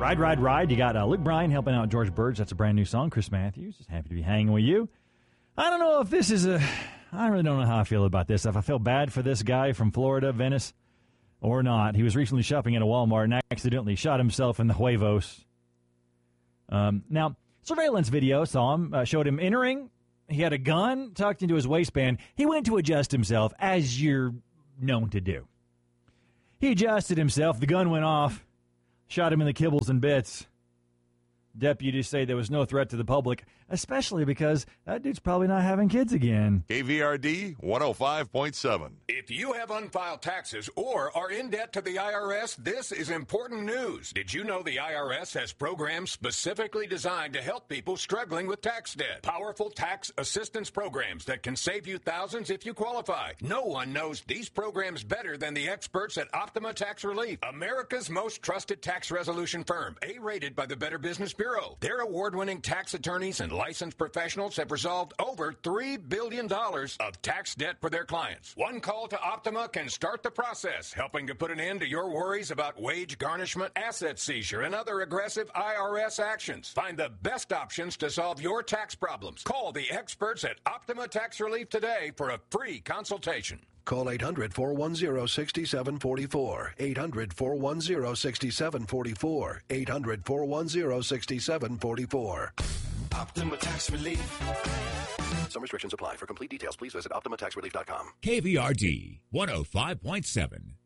Ride. You got Luke Bryan helping out George Burge. That's a brand new song. Chris Matthews is happy to be hanging with you. I don't know if this is I really don't know how I feel about this. If I feel bad for this guy from Florida, Venice, or not. He was recently shopping at a Walmart and accidentally shot himself in the huevos. Now, surveillance video showed him entering. He had a gun tucked into his waistband. He went to adjust himself, as you're known to do. He adjusted himself. The gun went off. Shot him in the kibbles and bits. Deputies say there was no threat to the public, especially because that dude's probably not having kids again. KVRD 105.7. If you have unfiled taxes or are in debt to the IRS, this is important news. Did you know the IRS has programs specifically designed to help people struggling with tax debt? Powerful tax assistance programs that can save you thousands if you qualify. No one knows these programs better than the experts at Optima Tax Relief, America's most trusted tax resolution firm, A-rated by the Better Business Bureau. Their award-winning tax attorneys and licensed professionals have resolved over $3 billion of tax debt for their clients. One call to Optima can start the process, helping to put an end to your worries about wage garnishment, asset seizure, and other aggressive IRS actions. Find the best options to solve your tax problems. Call the experts at Optima Tax Relief today for a free consultation. Call 800-410-6744. 800-410-6744. 800-410-6744. Optima Tax Relief. Some restrictions apply. For complete details, please visit OptimaTaxRelief.com. KVRD 105.7.